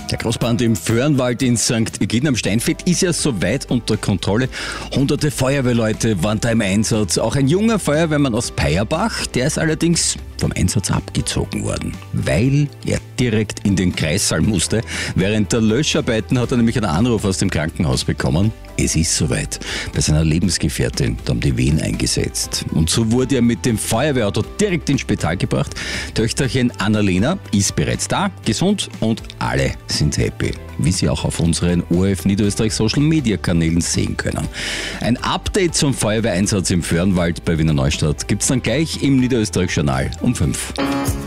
Der Großbrand im Föhrenwald in St. Egidien am Steinfeld ist ja soweit unter Kontrolle. Hunderte Feuerwehrleute waren da im Einsatz. Auch ein junger Feuerwehrmann aus Peierbach, der ist allerdings vom Einsatz abgezogen worden, weil er direkt in den Kreissaal musste. Während der Löscharbeiten hat er nämlich einen Anruf aus dem Krankenhaus bekommen. Es ist soweit. Bei seiner Lebensgefährtin, da haben die Wehen eingesetzt. Und so wurde er mit dem Feuerwehrauto direkt ins Spital gebracht. Töchterchen Annalena ist bereits da, gesund und alle sind happy. Wie Sie auch auf unseren ORF Niederösterreich Social Media Kanälen sehen können. Ein Update zum Feuerwehreinsatz im Föhrenwald bei Wiener Neustadt gibt's dann gleich im Niederösterreich Journal um 5.